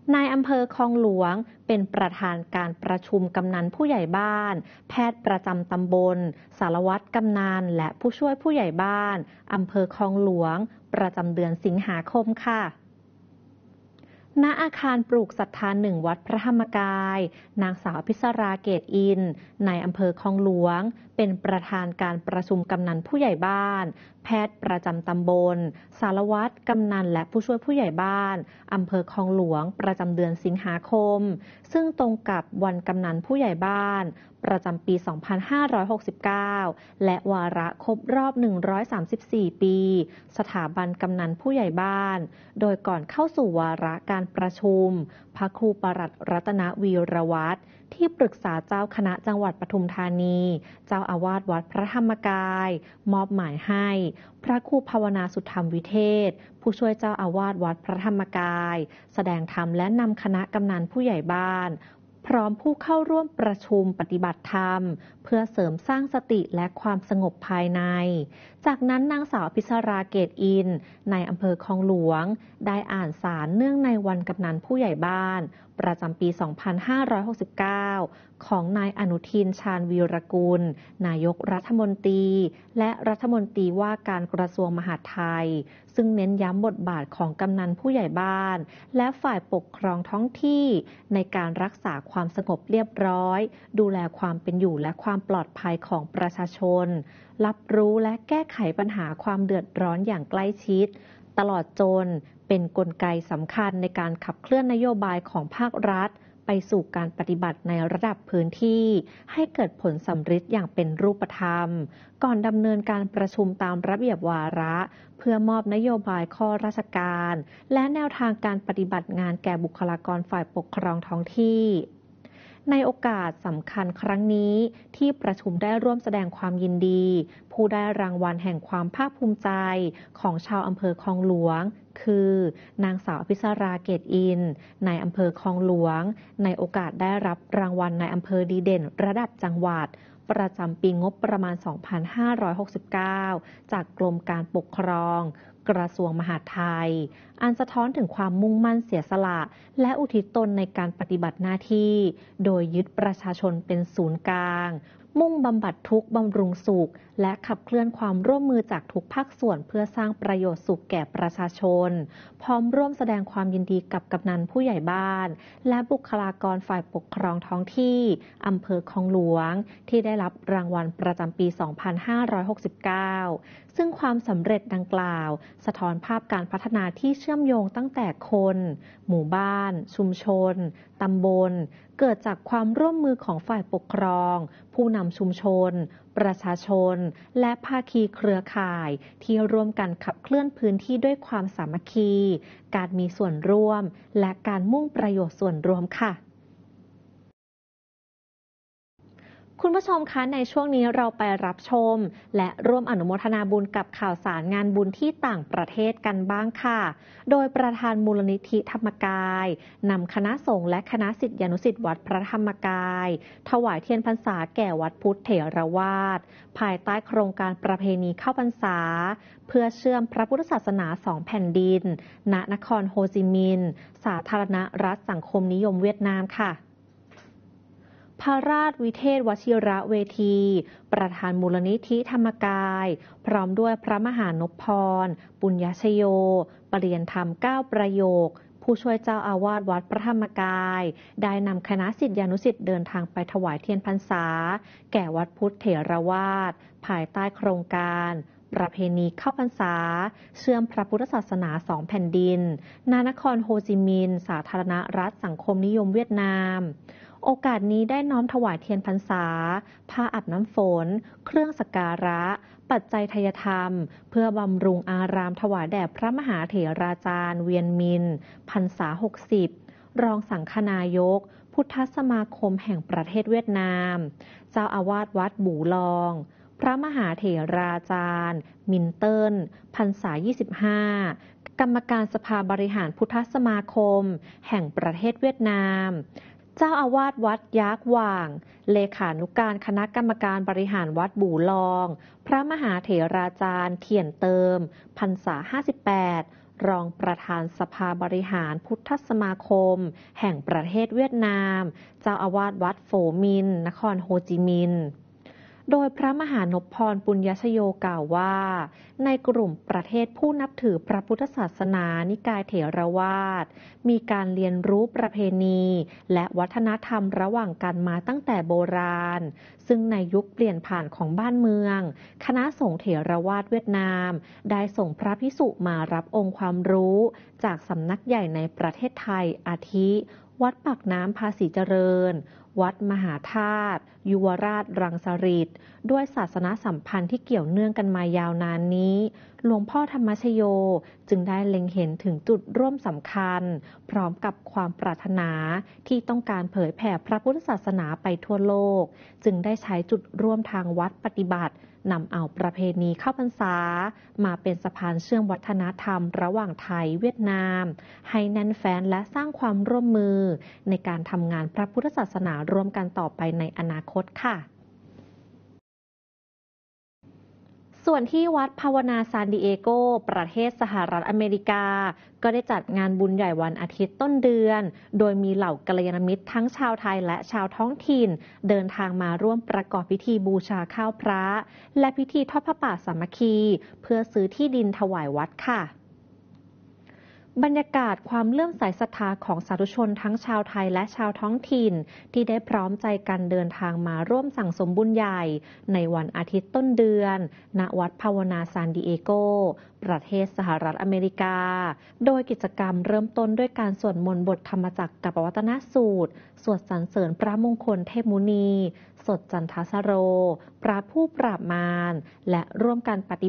นายอำเภอคลองหลวงเป็นประธานการประชุมกำนันผู้ใหญ่บ้านแพทย์ประจำตำบลสารวัตรกำนันและผู้ช่วยผู้ใหญ่บ้านอำเภอคลองหลวงประจำเดือนสิงหาคมค่ะณอาคารปลูกศรัทธาหนึ่งวัดพระธรรมกายนางสาวพิศราเกตอินในอำเภอคลองหลวงเป็นประธานการประชุมกำนันผู้ใหญ่บ้านแพทย์ประจำตำบลสารวัตรกำนันและผู้ช่วยผู้ใหญ่บ้านอำเภอคลองหลวงประจำเดือนสิงหาคมซึ่งตรงกับวันกำนันผู้ใหญ่บ้านประจำปี 2569 และวาระครบรอบ 134 ปี สถาบันกำนันผู้ใหญ่บ้านโดยก่อนเข้าสู่วาระการประชุมพระครูปรัตน์รัตนวีรวัฒน์ที่ปรึกษาเจ้าคณะจังหวัดปทุมธานีเจ้าอาวาสวัดพระธรรมกายมอบหมายให้พระครูภาวนาสุธรรมวิเทศผู้ช่วยเจ้าอาวาสวัดพระธรรมกายแสดงธรรมและนำคณะกำนันผู้ใหญ่บ้านพร้อมผู้เข้าร่วมประชุมปฏิบัติธรรมเพื่อเสริมสร้างสติและความสงบภายในจากนั้นนางสาวพิศราเกตอินในอำเภอคลองหลวงได้อ่านสารเนื่องในวันกำนันผู้ใหญ่บ้านประจำปี 2569 ของนายอนุทินชาญวีรกุลนายกรัฐมนตรีและรัฐมนตรีว่าการกระทรวงมหาดไทยซึ่งเน้นย้ำบทบาทของกำนันผู้ใหญ่บ้านและฝ่ายปกครองท้องที่ในการรักษาความสงบเรียบร้อยดูแลความเป็นอยู่และความปลอดภัยของประชาชนรับรู้และแก้ไขปัญหาความเดือดร้อนอย่างใกล้ชิดตลอดจนเป็นกลไกสำคัญในการขับเคลื่อนนโยบายของภาครัฐไปสู่การปฏิบัติในระดับพื้นที่ให้เกิดผลสำฤทธิ์อย่างเป็นรูปธรรมก่อนดำเนินการประชุมตามระเบียบวาระเพื่อมอบนโยบายข้อราชการและแนวทางการปฏิบัติงานแก่บุคลากรฝ่ายปกครองท้องที่ในโอกาสสำคัญครั้งนี้ที่ประชุมได้ร่วมแสดงความยินดีผู้ได้รางวัลแห่งความภาคภูมิใจของชาวอำเภอคลองหลวงคือนางสาวพิศราเกตอินในอำเภอคลองหลวงในโอกาสได้รับรางวัลในอำเภอดีเด่นระดับจังหวัดประจำปีงบประมาณ 2569 จากกรมการปกครองกระทรวงมหาดไทยอันสะท้อนถึงความมุ่งมั่นเสียสละและอุทิศตนในการปฏิบัติหน้าที่โดยยึดประชาชนเป็นศูนย์กลางมุ่งบำบัดทุกข์บำรุงสุขและขับเคลื่อนความร่วมมือจากทุกภาคส่วนเพื่อสร้างประโยชน์สุขแก่ประชาชนพร้อมร่วมแสดงความยินดีกับกำนันผู้ใหญ่บ้านและบุคลากรฝ่ายปกครองท้องที่อำเภอคลองหลวงที่ได้รับรางวัลประจำปี 2569 ซึ่งความสำเร็จดังกล่าวสะท้อนภาพการพัฒนาที่เชื่อมโยงตั้งแต่คนหมู่บ้านชุมชนตำบลเกิดจากความร่วมมือของฝ่ายปกครองผู้นำชุมชนประชาชนและภาคีเครือข่ายที่ร่วมกันขับเคลื่อนพื้นที่ด้วยความสามัคคีการมีส่วนร่วมและการมุ่งประโยชน์ส่วนรวมค่ะคุณผู้ชมคะในช่วงนี้เราไปรับชมและร่วมอนุโมทนาบุญกับข่าวสารงานบุญที่ต่างประเทศกันบ้างค่ะโดยประธานมูลนิธิธรรมกายนำคณะสงฆ์และคณะศิษยานุศิษย์วัดพระธรรมกายถวายเทียนพรรษาแก่วัดพุทธเถรวาทภายใต้โครงการประเพณีเข้าพรรษาเพื่อเชื่อมพระพุทธศาสนาสองแผ่นดินณนครโฮจิมินห์สาธารณรัฐสังคมนิยมเวียดนามค่ะพระราชวิเทศวชิระเวทีประธานมูลนิธิธรรมกายพร้อมด้วยพระมหานพพรปุญญชโยปริยนธรรม9ประโยคผู้ช่วยเจ้าอาวาสวัดพระธรรมกายได้นำคณะศิษยานุศิษย์เดินทางไปถวายเทียนพรรษาแก่วัดพุทธเถรวาทภายใต้โครงการประเพณีเข้าพรรษาเชื่อมพระพุทธศาสนาสองแผ่นดินณนครโฮจิมินห์สาธารณรัฐสังคมนิยมเวียดนามโอกาสนี้ได้น้อมถวายเทียนพรรษาผ้าอาบน้ำฝนเครื่องสักการะปัจจัยทายธรรมเพื่อบำรุงอารามถวายแด่พระมหาเถราจารย์เวียนมินพรรษา60รองสังฆนายกพุทธสมาคมแห่งประเทศเวียดนามเจ้าอาวาสวัดบู่ลองพระมหาเถราจารย์มินเติ้ลพรรษา25กรรมการสภาบริหารพุทธสมาคมแห่งประเทศเวียดนามเจ้าอาวาสวัดยักษ์หว่างเลขานุการคณะกรรมการบริหารวัดบู่ลองพระมหาเถราจารย์เทียนเติมพรรษา58 รองประธานสภาบริหารพุทธสมาคมแห่งประเทศเวียดนามเจ้าอาวาสวัดโฝมินห์นครโฮจิมินห์โดยพระมหานพพรปุญญชโยกล่าวว่าในกลุ่มประเทศผู้นับถือพระพุทธศาสนานิกายเถรวาทมีการเรียนรู้ประเพณีและวัฒนธรรมระหว่างกันมาตั้งแต่โบราณซึ่งในยุคเปลี่ยนผ่านของบ้านเมืองคณะสงฆ์เถรวาทเวียดนามได้ส่งพระภิกษุมารับองค์ความรู้จากสำนักใหญ่ในประเทศไทยอาทิวัดปากน้ำภาษีเจริญวัดมหาธาตุยุวราชรังสฤษฎ์ด้วยศาสนาสัมพันธ์ที่เกี่ยวเนื่องกันมายาวนานนี้หลวงพ่อธรรมชโยจึงได้เล็งเห็นถึงจุดร่วมสำคัญพร้อมกับความปรารถนาที่ต้องการเผยแผ่พระพุทธศาสนาไปทั่วโลกจึงได้ใช้จุดร่วมทางวัดปฏิบัตินำเอาประเพณีเข้าพรรษามาเป็นสะพานเชื่อมวัฒนธรรมระหว่างไทยเวียดนามให้แน่นแฟ้นและสร้างความร่วมมือในการทำงานพระพุทธศาสนาร่วมกันต่อไปในอนาคตค่ะส่วนที่วัดภาวนาซานดิเอโกประเทศสหรัฐอเมริกาก็ได้จัดงานบุญใหญ่วันอาทิตย์ต้นเดือนโดยมีเหล่ากัลยาณมิตรทั้งชาวไทยและชาวท้องถิ่นเดินทางมาร่วมประกอบพิธีบูชาข้าวพระและพิธีทอดผ้าป่าสามัคคีเพื่อซื้อที่ดินถวายวัดค่ะบรรยากาศความเลื่อมใสศรัทธาของสาธุชนทั้งชาวไทยและชาวท้องถิ่นที่ได้พร้อมใจกันเดินทางมาร่วมสั่งสมบุญใหญ่ในวันอาทิตย์ต้นเดือนณวัดภาวนาซานดิเอโกประเทศสหรัฐอเมริกาโดยกิจกรรมเริ่มต้นด้วยการสวดมนต์บทธรรมจักรกับปวัตนสูตรสวดสรรเสริญพระมงคลเทพมุนีสดจันทสโรพระผู้ปราบมารและร่วมกันปฏิ